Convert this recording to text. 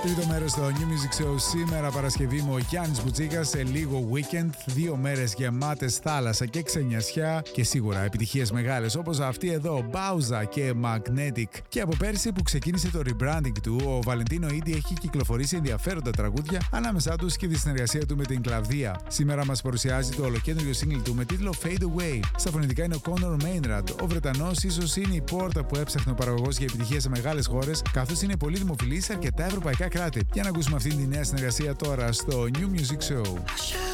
Τρίτο μέρος στο New Music Show σήμερα Παρασκευή με ο Γιάννης Μπουτσίκας σε λίγο weekend. 2 μέρες γεμάτες θάλασσα και ξενιασιά και σίγουρα επιτυχίες μεγάλες όπως αυτή εδώ, Bauza και Magnetic. Και από πέρσι που ξεκίνησε το rebranding του, ο Βαλεντίνο ήδη έχει κυκλοφορήσει ενδιαφέροντα τραγούδια, ανάμεσά τους και τη συνεργασία του με την Κλαβδία. Σήμερα μας παρουσιάζει το ολοκέντριο single του με τίτλο Fade Away. Στα φωνητικά είναι ο Conor Maynard. Ο Βρετανός ίσως είναι η πόρτα που έψαχνε ο παραγωγός για επιτυχία σε μεγάλες χώρες, καθώς είναι πολύ δημοφιλής σε αρκετά ευρωπαϊκά κράτη. Για να ακούσουμε αυτή τη νέα συνεργασία τώρα στο New Music Show.